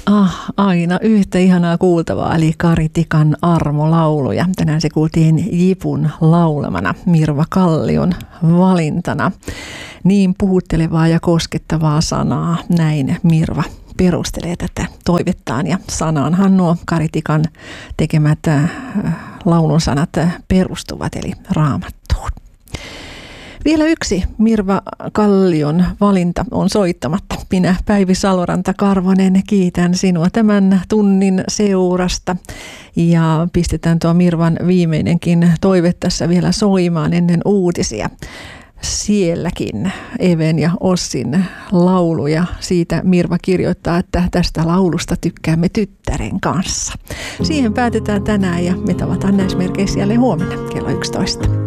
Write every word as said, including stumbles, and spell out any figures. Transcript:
Ah, aina yhtä ihanaa kuultavaa, eli Kari Tikan armolauluja. Tänään se kuultiin Jipun laulamana, Mirva Kallion valintana. Niin puhuttelevaa ja koskettavaa sanaa, näin Mirva perustelee tätä toivettaan. Ja sanaanhan nuo Kari Tikan tekemät laulun sanat perustuvat, eli Raamattuun. Vielä yksi Mirva Kallion valinta on soittamatta. Minä, Päivi Saloranta-Karvonen, kiitän sinua tämän tunnin seurasta. Ja pistetään tuo Mirvan viimeinenkin toive tässä vielä soimaan ennen uutisia. Sielläkin Even ja Ossin lauluja. Siitä Mirva kirjoittaa, että tästä laulusta tykkäämme tyttären kanssa. Siihen päätetään tänään ja me tavataan näissä merkeissä jälleen huomenna kello yksitoista.